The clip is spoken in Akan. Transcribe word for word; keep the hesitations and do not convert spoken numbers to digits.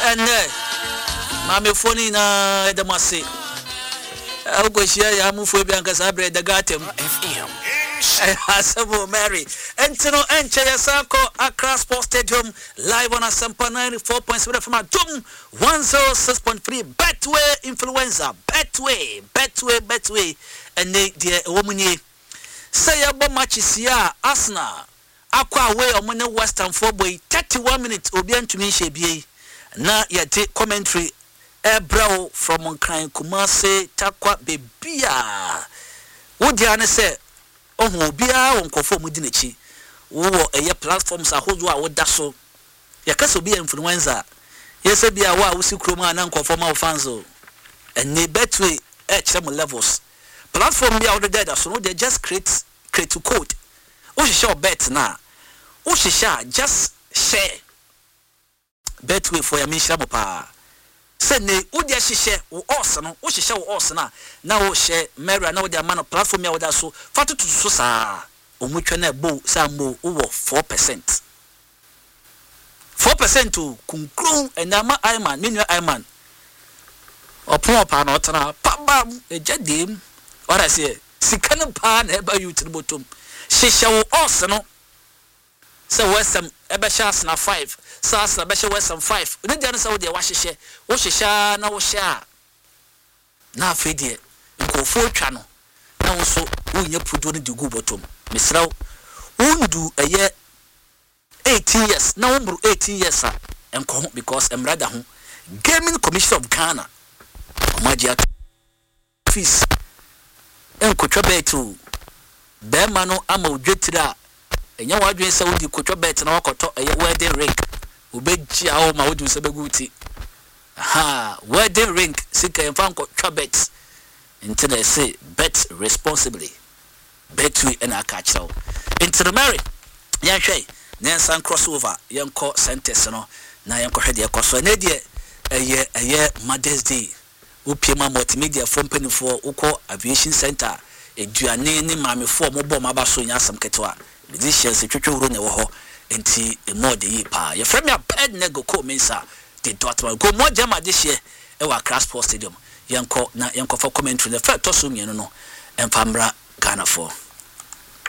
ene mame phone na edamase agoshia ya mufu bi anka sabre de gatem F M Asabo Mary Entino Enche Yasako Accra Sports Stadium live on Asampa ninety-four point seven from Adum one oh six point three Betway Influenza Betway Betway Betway and they dear woman say about matches here Arsenal Aqua away on Monday Western four boy thirty-one minutes Obian to me shebie na yate commentary Ebro from Monkran Kumase Takwa Bebia Wodiane say oh bia won kofo mu dinechi wo eye platforms ahozo a woda so ya kaso bia influencer yesa bia wa wusi kroma na nkofo ma fans o ene Betway e kire mo levels platform bia wo dey so no they just create create code wo share bet na wo share just share Betway for ya minshira mo pa se ne wo dia hihye wo os no wo hihye wo os na na wo share Mary na wo dia man platform ya wo da so fatutu so sa omutwe na bo sa mo wo four percent four percent to kunkrum enama Iman menu Iman opon pa na otana pa bam ejadem ora se sikane pa na eba youth no botom hihye wo os no se wesam ebe chance na five sasa be she wesam five ne dia no se wo de wa hihye wo hihye na wo hye na afedie nkofo twa no na wo so wonya pudo no digu botom misraw undu eye eighteen years na wo mbru eighteen years a enko because emrada ho Gaming Commission of Ghana omagia fees enko twa betu be ma no ama odwetira enya wadwen se wodi kotwa bet na wakoto eye wedding ring obegia o ma wodi se beguti aha wedding ring sika emfa kotwa bet into they say bet responsibly Betway and akachiro into the Mary yan hwe nensan crossover yanko sentence no na yanko hwede ekoso na die eye eye Mother's Day upiema multimedia from penifo uko aviation center eduane ni mamefo mo bom abaso nya asam ketwa musicians twetwe wuro ne wo ho enti emode yi pa ye frame ya ped nego ko mensa de dotwa go mo jama de hye e wa Accra Sports Stadium yanko na yanko for commentary the first to so mienu no emfamra Ghana for